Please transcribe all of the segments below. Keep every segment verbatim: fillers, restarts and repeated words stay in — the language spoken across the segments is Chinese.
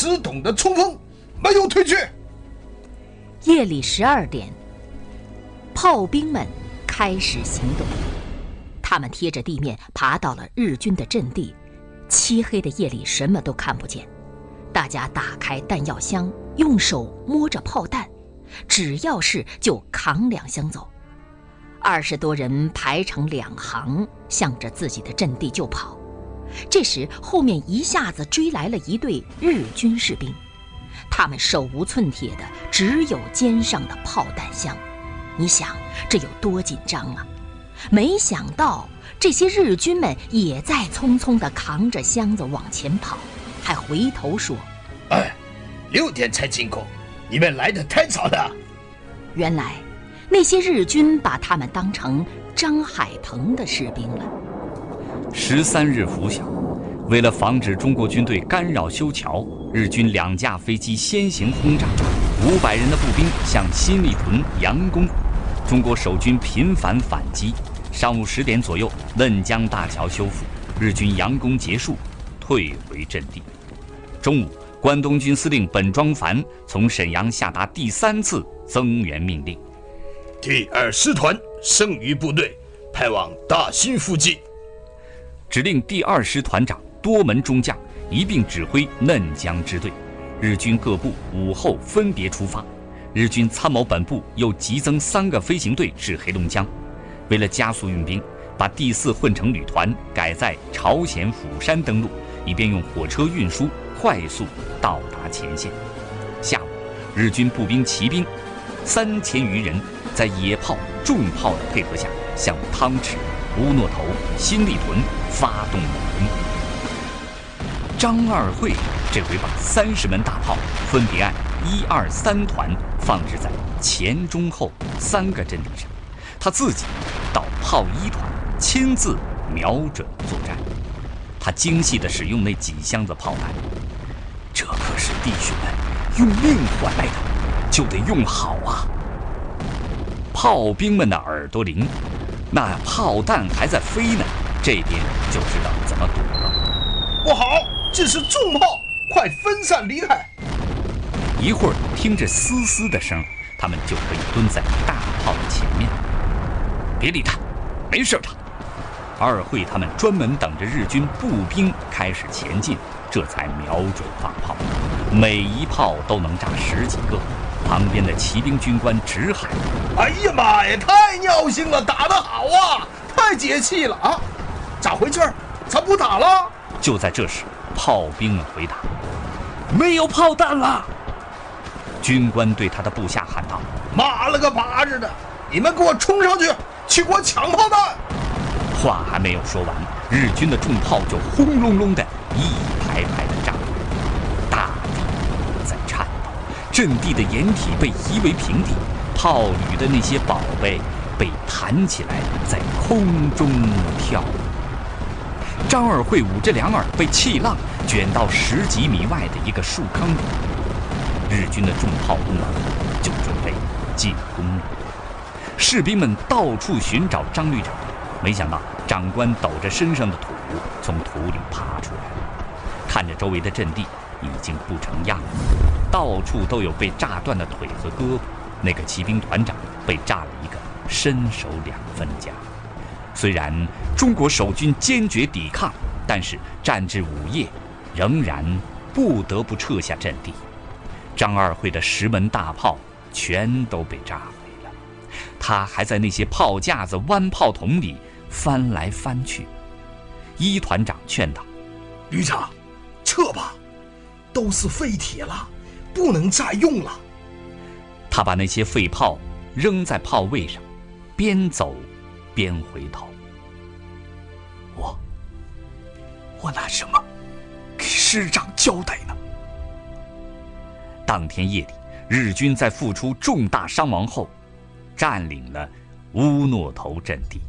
只懂得冲锋，没有退却。 夜里十二点，炮兵们开始行动。他们贴着地面爬到了日军的阵地，漆黑的夜里什么都看不见。大家打开弹药箱，用手摸着炮弹，只要是就扛两箱走。二十多人排成两行，向着自己的阵地就跑。这时后面一下子追来了一队日军士兵，他们手无寸铁的，只有肩上的炮弹箱。你想这有多紧张啊！没想到这些日军们也在匆匆地扛着箱子往前跑，还回头说： 哎，六点才进攻，你们来得太早了。 原来那些日军把他们当成张海鹏的士兵了。 十三日拂晓，为了防止中国军队干扰修桥，日军两架飞机先行轰炸，五百人的步兵向新立屯佯攻。中国守军频繁反击，上午十点左右，嫩江大桥修复，日军佯攻结束，退回阵地。中午，关东军司令本庄繁从沈阳下达第三次增援命令， 第二师团剩余部队派往大兴附近， 指令第二师团长多门中将一并指挥嫩江支队。日军各部午后分别出发。日军参谋本部又急增三个飞行队至黑龙江。为了加速运兵，把第四混成旅团改在朝鲜釜山登陆，以便用火车运输快速到达前线。下午，日军步兵骑兵三千余人在野炮、重炮的配合下，向汤池、乌诺头、新立屯发动猛攻。张二会这回把三十门大炮分别按一二三团放置在前、中、后三个阵地上，他自己到炮一团亲自瞄准作战。他精细地使用那几箱子炮弹，这可是弟兄们用命换来的，就得用好啊！炮兵们的耳朵灵，那炮弹还在飞呢，这边就知道怎么躲了。 不好，这是重炮，快分散离开！ 一会儿听着嘶嘶的声，他们就可以蹲在大炮的前面。别理他，没事的。二会他们专门等着日军步兵开始前进，这才瞄准放炮，每一炮都能炸十几个。旁边的骑兵军官直喊： 哎呀妈呀，太尿性了，打得好啊，太解气了啊！咋回事？咱不打了？ 就在这时，炮兵们回答：没有炮弹了。军官对他的部下喊道： 妈了个巴子的，你们给我冲上去，去给我抢炮弹！ 话还没有说完，日军的重炮就轰隆隆的一排排的炸过来，大地在颤抖，阵地的掩体被夷为平地，炮旅的那些宝贝被弹起来，在空中跳舞。张二会捂着两耳，被气浪卷到十几米外的一个树坑里。日军的重炮攻完后，就准备进攻了。士兵们到处寻找张旅长，没想到长官抖着身上的土从土里爬出来了。看着周围的阵地已经不成样子，到处都有被炸断的腿和胳膊。那个骑兵团长被炸了一个身首两分家。虽然中国守军坚决抵抗，但是战至午夜，仍然不得不撤下阵地。张二会的十门大炮全都被炸毁了，他还在那些炮架子、弯炮筒里翻来翻去。一团长劝道： 旅长，撤吧，都是废铁了，不能再用了。 他把那些废炮扔在炮位上，边走边回头。我我拿什么给师长交代呢？当天夜里，日军在付出重大伤亡后，占领了乌诺头阵地。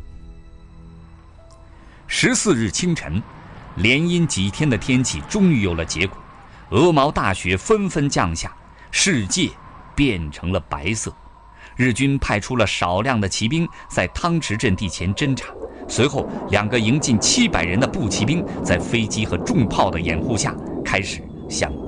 十四日清晨，连阴几天的天气终于有了结果，鹅毛大雪纷纷降下，世界变成了白色。日军派出了少量的骑兵在汤池阵地前侦察，随后两个营近七百人的步骑兵在飞机和重炮的掩护下，开始向